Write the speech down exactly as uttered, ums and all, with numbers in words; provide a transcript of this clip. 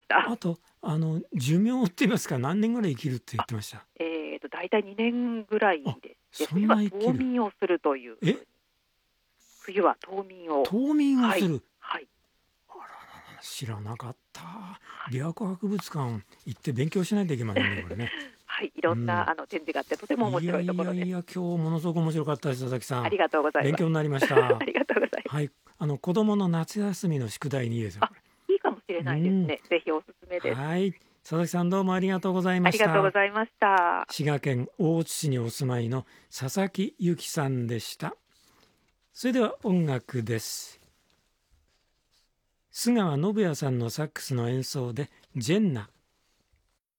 た。 あとあの寿命って言いますか、何年ぐらい生きるって言っあ、 てました？ えーと、だいたいにねんぐらいあ、 でで、 そん冬はな生きる。 冬眠をするというふうえ？ に。冬は冬眠を。 冬眠をはい、 する。 はい。 あららら、知らなかった。 はい。 琵琶湖博物館行って勉強しないといけませんね、これね。 はい、いろんなうん。 あの展示があってとても面いや白いところです。 いやいや、今日ものすごく面白かったです、佐々木さん。 ありがとうございます。 勉強になりましあた。 りがとうございます。 はい、あの子供の夏休みの宿題にいいですよ、 あ、 これ。 いいかもしれうん。 ないですね。ぜひおすすめです。 はい、佐々木さんどうもありがとうございありがとうごました。 ざいました。 滋賀県大津市にお住まいの佐々木由紀さんでした。それでは音楽です。須川信也さんのサックスの演奏でジェンナ。